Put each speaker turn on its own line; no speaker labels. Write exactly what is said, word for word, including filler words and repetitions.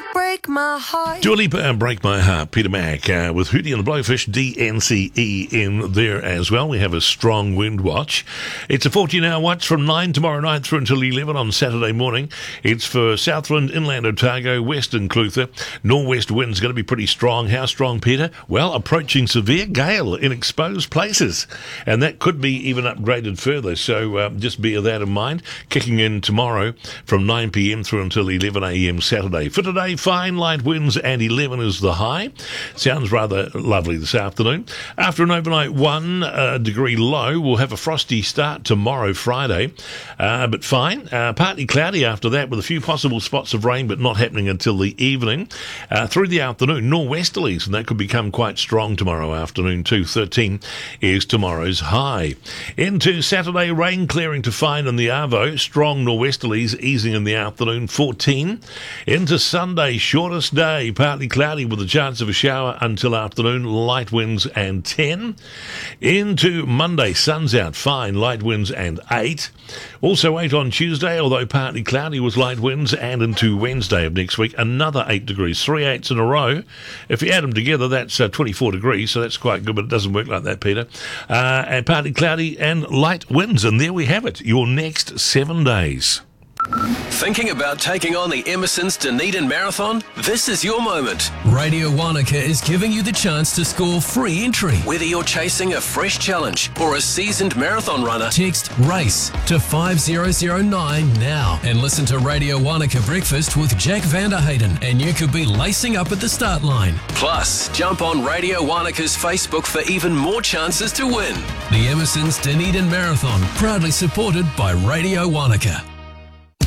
break my heart.
Dua Lipa, uh, Break My Heart. Peter Mack uh, with Hootie and the Blowfish, D N C E in there as well. We have a strong wind watch. It's a fourteen-hour watch from nine tomorrow night through until eleven on Saturday morning. It's for Southland, Inland Otago, Western Clutha. Northwest wind's going to be pretty strong. How strong, Peter? Well, approaching severe gale in exposed places. And that could be even upgraded further. So uh, just bear that in mind. Kicking in tomorrow from nine p.m. through until eleven a.m. Saturday. For today, fine light winds and eleven is the high. Sounds rather lovely this afternoon. After an overnight one uh, degree low, we'll have a frosty start tomorrow, Friday. Uh, but fine. Uh, partly cloudy after that with a few possible spots of rain, but not happening until the evening. Uh, through the afternoon, nor'westerlies, and that could become quite strong tomorrow afternoon too. thirteen is tomorrow's high. Into Saturday, rain clearing to fine in the Arvo. Strong nor'westerlies easing in the afternoon, fourteen. Into Sunday, shortest day, partly cloudy with a chance of a shower until afternoon, light winds and ten. Into Monday, sun's out, fine, light winds and eight. Also eight on Tuesday, although partly cloudy with light winds, and into Wednesday of next week, another eight degrees, three eights in a row. If you add them together, that's uh, twenty-four degrees, so that's quite good, but it doesn't work like that, Peter. Uh, and partly cloudy and light winds, and there we have it, your next seven days.
Thinking about taking on the Emerson's Dunedin Marathon? This is your moment. Radio Wanaka is giving you the chance to score free entry. Whether you're chasing a fresh challenge or a seasoned marathon runner, text RACE to five zero zero nine now and listen to Radio Wanaka Breakfast with Jack Vanderhayden, and you could be lacing up at the start line. Plus, jump on Radio Wanaka's Facebook for even more chances to win. The Emerson's Dunedin Marathon, proudly supported by Radio Wanaka.